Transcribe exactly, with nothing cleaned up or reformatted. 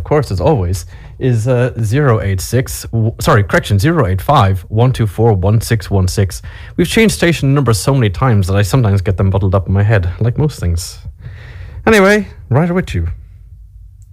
course, as always, is uh, zero eight six, w- sorry, correction, zero eight five, one two four, one six one six. We've changed station numbers so many times that I sometimes get them muddled up in my head, like most things. Anyway, right with you.